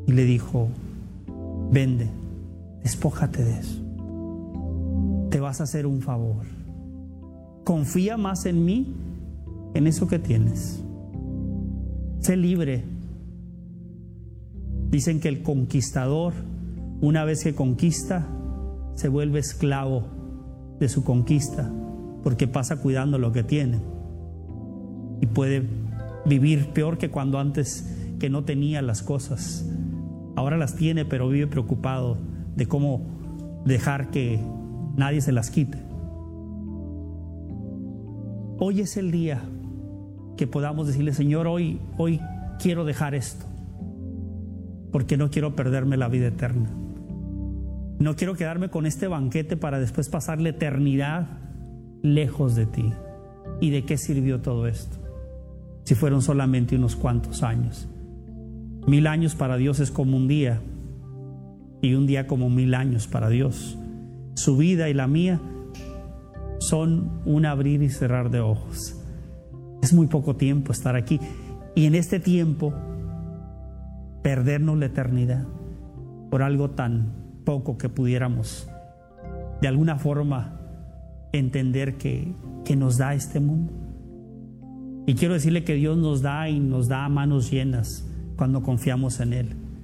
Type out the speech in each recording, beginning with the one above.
y le dijo: vende, despójate de eso. Te vas a hacer un favor. Confía más en mí, en eso que tienes. Sé libre. Dicen que el conquistador, una vez que conquista, se vuelve esclavo de su conquista, porque pasa cuidando lo que tiene y puede vivir peor que cuando antes, que no tenía las cosas. Ahora las tiene, pero vive preocupado de cómo dejar que nadie se las quite. Hoy es el día que podamos decirle: Señor, hoy quiero dejar esto, porque no quiero perderme la vida eterna. No quiero quedarme con este banquete para después pasar la eternidad lejos de ti. ¿Y de qué sirvió todo esto? Si fueron solamente unos cuantos años. 1000 años para Dios es como un día, y un día como 1000 años para Dios. Su vida y la mía son un abrir y cerrar de ojos. Es muy poco tiempo estar aquí, y en este tiempo perdernos la eternidad por algo tan poco que pudiéramos de alguna forma entender que nos da este mundo. Y quiero decirle que Dios nos da, y nos da a manos llenas cuando confiamos en Él.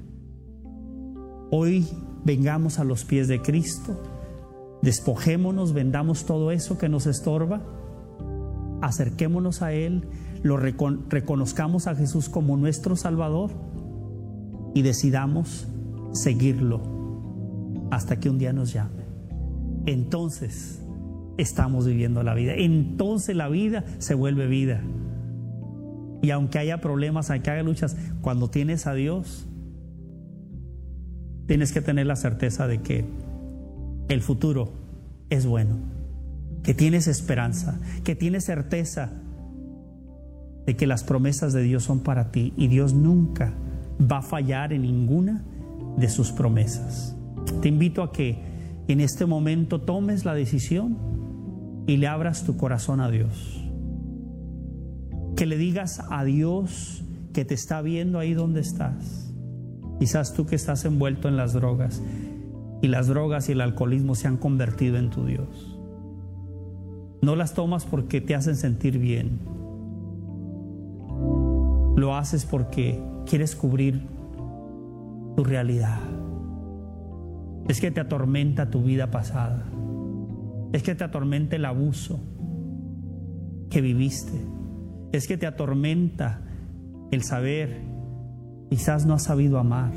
Hoy vengamos a los pies de Cristo, despojémonos, vendamos todo eso que nos estorba, acerquémonos a Él, reconozcamos a Jesús como nuestro Salvador y decidamos seguirlo hasta que un día nos llame. Entonces estamos viviendo la vida. Entonces la vida se vuelve vida. Y aunque haya problemas, aunque haya luchas, cuando tienes a Dios, tienes que tener la certeza de que el futuro es bueno, que tienes esperanza, que tienes certeza de que las promesas de Dios son para ti, y Dios nunca va a fallar en ninguna de sus promesas. Te invito a que en este momento tomes la decisión y le abras tu corazón a Dios. Que le digas a Dios que te está viendo ahí donde estás. Quizás tú que estás envuelto en las drogas, y las drogas y el alcoholismo se han convertido en tu Dios. No las tomas porque te hacen sentir bien. Lo haces porque quieres cubrir tu realidad. Es que te atormenta tu vida pasada. Es que te atormenta el abuso que viviste. Es que te atormenta el saber, quizás no has sabido amar.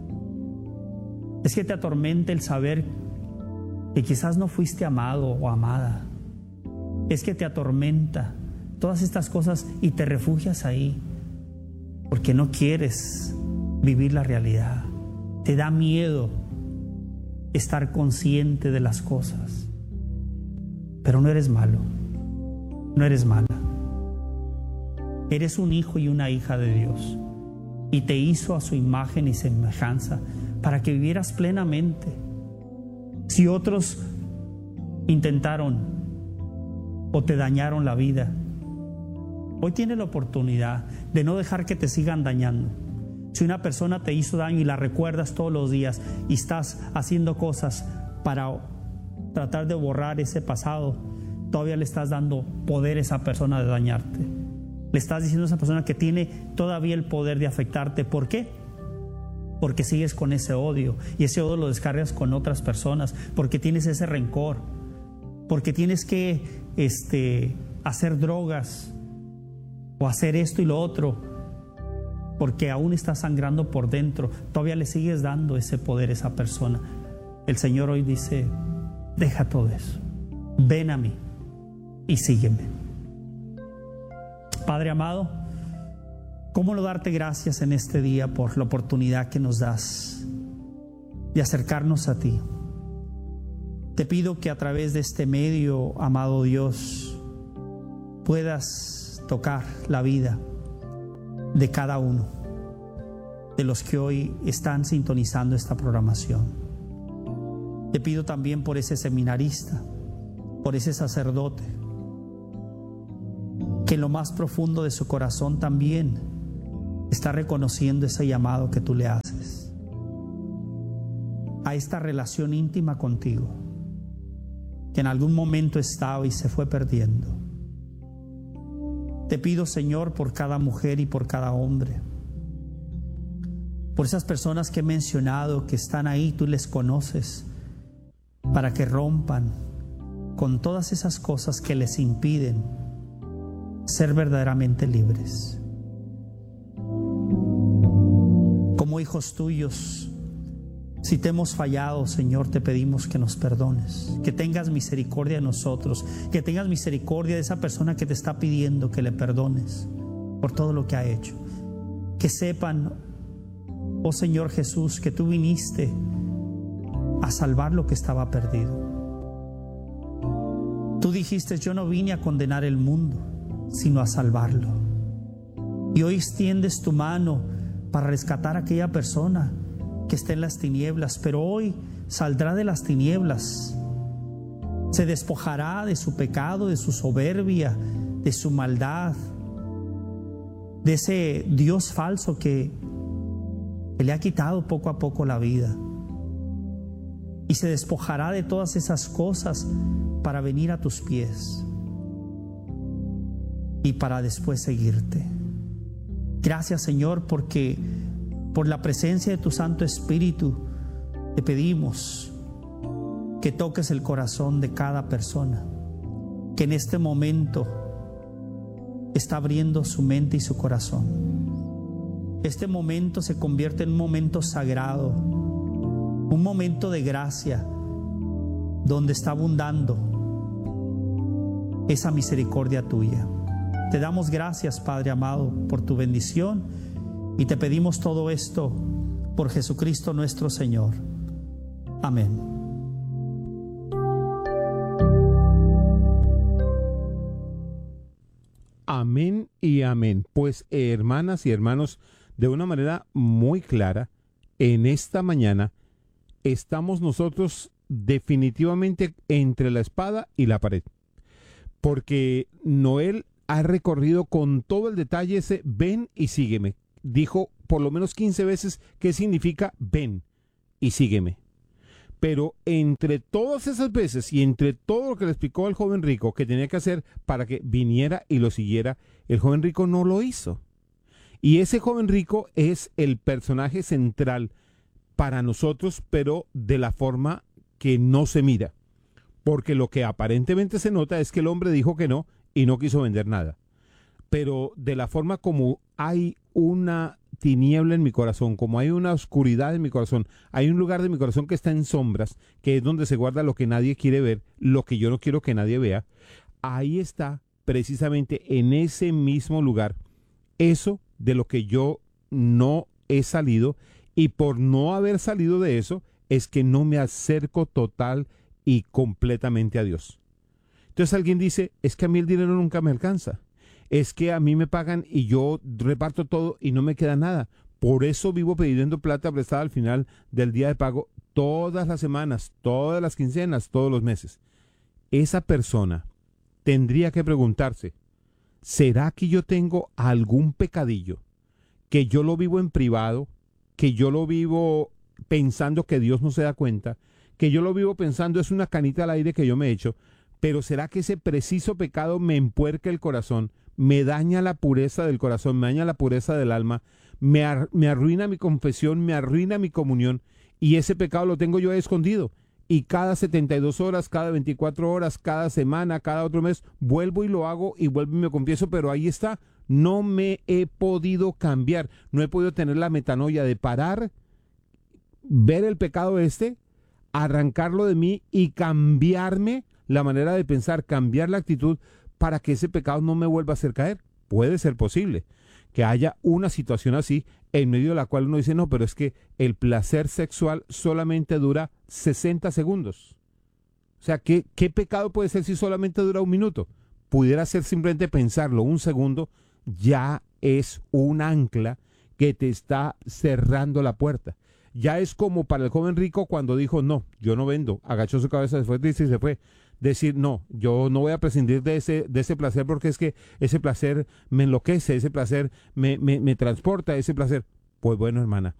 Es que te atormenta el saber que quizás no fuiste amado o amada. Es que te atormenta todas estas cosas y te refugias ahí porque no quieres vivir la realidad. Te da miedo estar consciente de las cosas. Pero no eres malo, no eres mala. Eres un hijo y una hija de Dios, y te hizo a su imagen y semejanza para que vivieras plenamente. Si otros intentaron o te dañaron la vida, hoy tienes la oportunidad de no dejar que te sigan dañando. Si una persona te hizo daño y la recuerdas todos los días y estás haciendo cosas para tratar de borrar ese pasado, todavía le estás dando poder a esa persona de dañarte. Le estás diciendo a esa persona que tiene todavía el poder de afectarte. ¿Por qué? Porque sigues con ese odio, y ese odio lo descargas con otras personas, porque tienes ese rencor, porque tienes que hacer drogas o hacer esto y lo otro, porque aún estás sangrando por dentro. Todavía le sigues dando ese poder a esa persona. El Señor hoy dice: deja todo eso, ven a mí y sígueme. Padre amado, ¿cómo no darte gracias en este día por la oportunidad que nos das de acercarnos a ti? Te pido que a través de este medio, amado Dios, puedas tocar la vida de cada uno de los que hoy están sintonizando esta programación. Te pido también por ese seminarista, por ese sacerdote, que en lo más profundo de su corazón también está reconociendo ese llamado que tú le haces. a esta relación íntima contigo, que en algún momento estaba y se fue perdiendo. Te pido, Señor, por cada mujer y por cada hombre, por esas personas que he mencionado que están ahí, tú les conoces, para que rompan con todas esas cosas que les impiden ser verdaderamente libres. Como hijos tuyos, si te hemos fallado, Señor, te pedimos que nos perdones, que tengas misericordia de nosotros, que tengas misericordia de esa persona que te está pidiendo que le perdones por todo lo que ha hecho. Que sepan, oh Señor Jesús, que tú viniste a salvar lo que estaba perdido. Tú dijiste: yo no vine a condenar el mundo, sino a salvarlo. Y hoy extiendes tu mano para rescatar a aquella persona que está en las tinieblas, pero hoy saldrá de las tinieblas, se despojará de su pecado, de su soberbia, de su maldad, de ese Dios falso que le ha quitado poco a poco la vida, y se despojará de todas esas cosas para venir a tus pies y para después seguirte. Gracias, Señor, porque por la presencia de tu Santo Espíritu te pedimos que toques el corazón de cada persona que en este momento está abriendo su mente y su corazón. Este momento se convierte en un momento sagrado, un momento de gracia, donde está abundando esa misericordia tuya. Te damos gracias, Padre amado, por tu bendición, y te pedimos todo esto por Jesucristo nuestro Señor. Amén. Amén y amén. Pues, hermanas y hermanos, de una manera muy clara, en esta mañana estamos nosotros definitivamente entre la espada y la pared, porque Noel ha recorrido con todo el detalle ese ven y sígueme. Dijo por lo menos 15 veces qué significa ven y sígueme. Pero entre todas esas veces y entre todo lo que le explicó al joven rico que tenía que hacer para que viniera y lo siguiera, el joven rico no lo hizo. Y ese joven rico es el personaje central para nosotros, pero de la forma que no se mira. Porque lo que aparentemente se nota es que el hombre dijo que no y no quiso vender nada. Pero de la forma como hay una tiniebla en mi corazón, como hay una oscuridad en mi corazón, hay un lugar de mi corazón que está en sombras, que es donde se guarda lo que nadie quiere ver, lo que yo no quiero que nadie vea, ahí está precisamente en ese mismo lugar eso de lo que yo no he salido, y por no haber salido de eso es que no me acerco total y completamente a Dios. Entonces alguien dice, es que a mí el dinero nunca me alcanza, es que a mí me pagan y yo reparto todo y no me queda nada, por eso vivo pidiendo plata prestada al final del día de pago todas las semanas, todas las quincenas, todos los meses. Esa persona tendría que preguntarse, ¿será que yo tengo algún pecadillo que yo lo vivo en privado, que yo lo vivo pensando que Dios no se da cuenta, que yo lo vivo pensando es una canita al aire que yo me he hecho, pero será que ese preciso pecado me empuerca el corazón, me daña la pureza del corazón, me daña la pureza del alma, me arruina mi confesión, me arruina mi comunión, y ese pecado lo tengo yo escondido? Y cada 72 horas, cada 24 horas, cada semana, cada otro mes, vuelvo y lo hago y vuelvo y me confieso, pero ahí está, no me he podido cambiar, no he podido tener la metanoia de parar, ver el pecado arrancarlo de mí y cambiarme la manera de pensar, cambiar la actitud para que ese pecado no me vuelva a hacer caer. Puede ser posible que haya una situación así en medio de la cual uno dice, no, pero es que el placer sexual solamente dura 60 segundos. O sea, ¿qué pecado puede ser si solamente dura un minuto? Pudiera ser simplemente pensarlo un segundo, ya es un ancla que te está cerrando la puerta. Ya es como para el joven rico cuando dijo, no, yo no vendo, agachó su cabeza, después dice y se fue. Decir, no, yo no voy a prescindir de ese placer porque es que ese placer me enloquece, ese placer me transporta, ese placer. Pues bueno, hermana,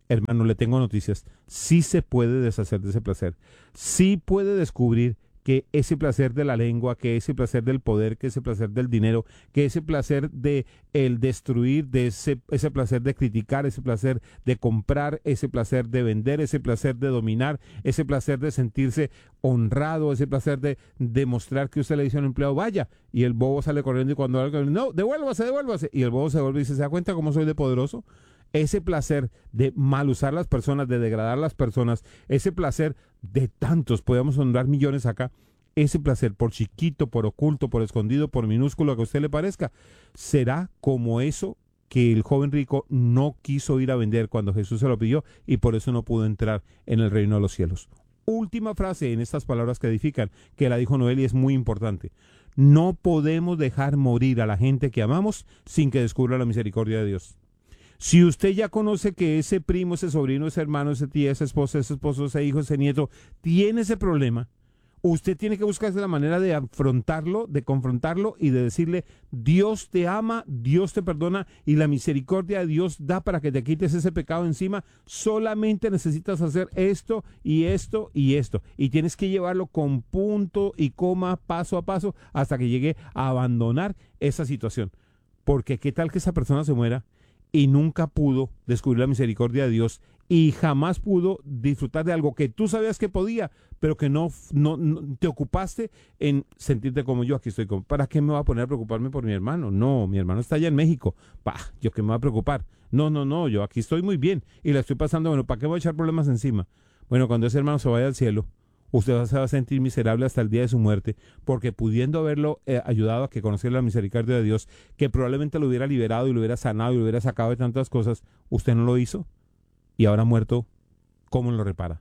hermano, le tengo noticias. Sí se puede deshacer de ese placer. Sí puede descubrir que ese placer de la lengua, que ese placer del poder, que ese placer del dinero, que ese placer de el destruir, de ese placer de criticar, ese placer de comprar, ese placer de vender, ese placer de dominar, ese placer de sentirse honrado, ese placer de demostrar que usted le dice a un empleado, vaya, y el bobo sale corriendo y cuando algo, no, devuélvase, y el bobo se vuelve y dice, ¿se da cuenta cómo soy de poderoso? Ese placer de mal usar las personas, de degradar las personas, ese placer de tantos, podemos nombrar millones acá, ese placer, por chiquito, por oculto, por escondido, por minúsculo que a usted le parezca, será como eso que el joven rico no quiso ir a vender cuando Jesús se lo pidió y por eso no pudo entrar en el reino de los cielos. Última frase en estas palabras que edifican, que la dijo Noel y es muy importante. No podemos dejar morir a la gente que amamos sin que descubra la misericordia de Dios. Si usted ya conoce que ese primo, ese sobrino, ese hermano, ese tía, esa esposa, ese esposo, ese hijo, ese nieto, tiene ese problema, usted tiene que buscarse la manera de afrontarlo, de confrontarlo y de decirle, Dios te ama, Dios te perdona y la misericordia de Dios da para que te quites ese pecado encima. Solamente necesitas hacer esto y esto y esto. Y tienes que llevarlo con punto y coma, paso a paso, hasta que llegue a abandonar esa situación. Porque qué tal que esa persona se muera y nunca pudo descubrir la misericordia de Dios y jamás pudo disfrutar de algo que tú sabías que podía, pero que no te ocupaste en sentirte como yo. Aquí estoy, ¿para qué me voy a poner a preocuparme por mi hermano? No, mi hermano está allá en México. ¿Yo qué me voy a preocupar? No, yo aquí estoy muy bien y la estoy pasando, bueno, ¿para qué voy a echar problemas encima? Bueno, cuando ese hermano se vaya al cielo, usted se va a sentir miserable hasta el día de su muerte, porque pudiendo haberlo ayudado a que conociera la misericordia de Dios, que probablemente lo hubiera liberado y lo hubiera sanado y lo hubiera sacado de tantas cosas, usted no lo hizo y ahora muerto, ¿cómo lo repara?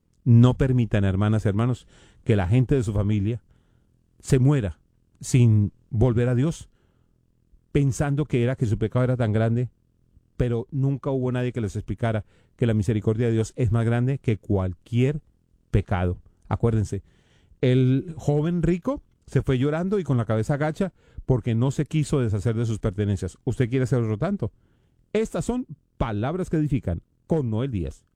No permitan, hermanas y hermanos, que la gente de su familia se muera sin volver a Dios, pensando que su pecado era tan grande, pero nunca hubo nadie que les explicara que la misericordia de Dios es más grande que cualquier pecado. Acuérdense, el joven rico se fue llorando y con la cabeza agacha porque no se quiso deshacer de sus pertenencias. ¿Usted quiere ser otro tanto? Estas son palabras que edifican con Noel Díaz.